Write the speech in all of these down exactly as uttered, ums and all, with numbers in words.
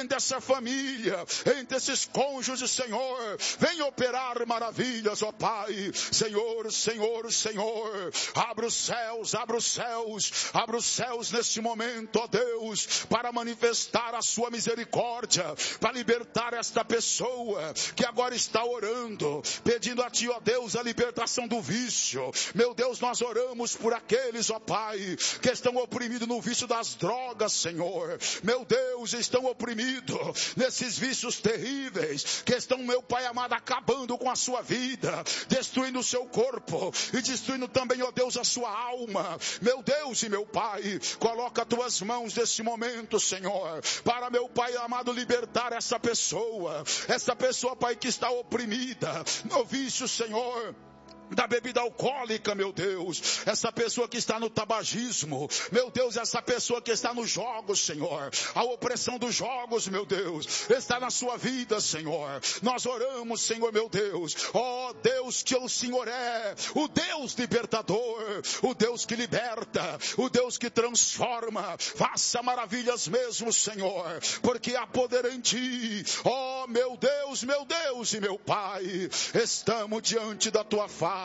entre essa família, entre esses cônjuges, Senhor. Vem operar maravilhas, ó Pai. Senhor, Senhor, Senhor. Abra os céus, abra os céus, abra os céus neste momento, ó Deus, para manifestar a sua misericórdia, para libertar esta pessoa que agora está orando, pedindo a Ti, ó Deus, a libertação do vício. Meu Deus, nós oramos por aqueles, ó Pai, que estão oprimidos no vício das drogas, Senhor. Meu Deus, estão oprimidos nesses vícios terríveis, que estão, meu Pai amado, acabando com a sua vida, destruindo o seu corpo e destruindo também, ó Deus, a sua alma. Meu Deus e meu Pai, coloca as Tuas mãos nesse momento, Senhor, para, meu Pai amado, libertar essa pessoa, essa pessoa, Pai, que está oprimida no vício, Senhor, da bebida alcoólica, meu Deus, essa pessoa que está no tabagismo, meu Deus, essa pessoa que está nos jogos, Senhor, a opressão dos jogos, meu Deus, está na sua vida, Senhor. Nós oramos, Senhor, meu Deus, ó Deus, que o Senhor é o Deus libertador, o Deus que liberta, o Deus que transforma. Faça maravilhas mesmo, Senhor, porque há poder em Ti, ó meu Deus, meu Deus e meu Pai. Estamos diante da Tua face,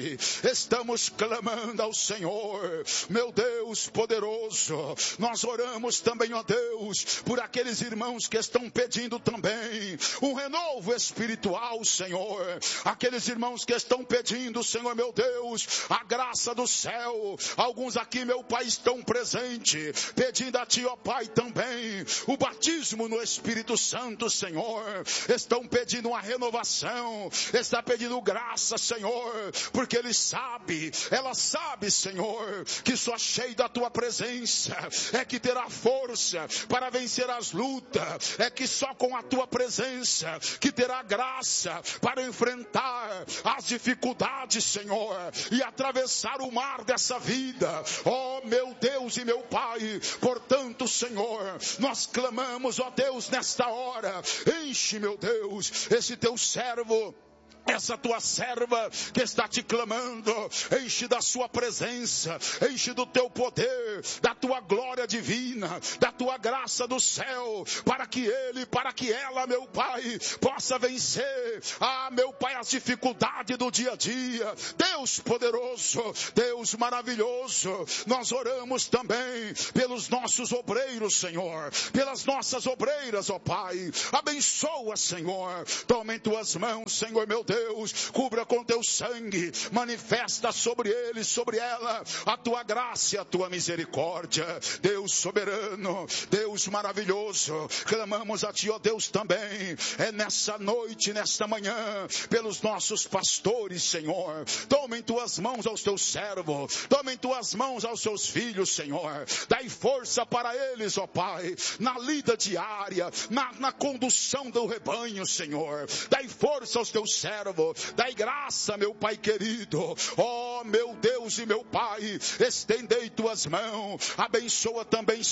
estamos clamando ao Senhor, meu Deus poderoso. Nós oramos também, ó Deus, por aqueles irmãos que estão pedindo também um renovo espiritual, Senhor. Aqueles irmãos que estão pedindo, Senhor, meu Deus, a graça do céu. Alguns aqui, meu Pai, estão presentes, pedindo a Ti, ó Pai, também o batismo no Espírito Santo, Senhor. Estão pedindo uma renovação, está pedindo graça, Senhor, porque Ele sabe, ela sabe, Senhor, que só cheio da Tua presença é que terá força para vencer as lutas, é que só com a Tua presença que terá graça para enfrentar as dificuldades, Senhor, e atravessar o mar dessa vida. Ó meu Deus e meu Pai, portanto, Senhor, nós clamamos, ó Deus, nesta hora, enche, meu Deus, esse Teu servo, essa Tua serva que está Te clamando, enche da Sua presença, enche do Teu poder, da Tua glória divina, da Tua graça do céu, para que ele, para que ela, meu Pai, possa vencer, ah, meu Pai, as dificuldades do dia a dia. Deus poderoso, Deus maravilhoso, nós oramos também pelos nossos obreiros, Senhor, pelas nossas obreiras, ó Pai. Abençoa, Senhor, toma em Tuas mãos, Senhor, meu Deus, cubra com Teu sangue, manifesta sobre ele, sobre ela, a Tua graça e a Tua misericórdia. Deus soberano, Deus maravilhoso, clamamos a Ti, ó Deus, também, é nessa noite, nesta manhã, pelos nossos pastores, Senhor. Toma em Tuas mãos aos Teus servos, toma em Tuas mãos aos Seus filhos, Senhor. Dai força para eles, ó Pai, na lida diária, na, na condução do rebanho, Senhor. Dai força aos Teus servos, dai graça, meu Pai querido. Ó meu Deus e meu Pai, estendei Tuas mãos, abençoa também,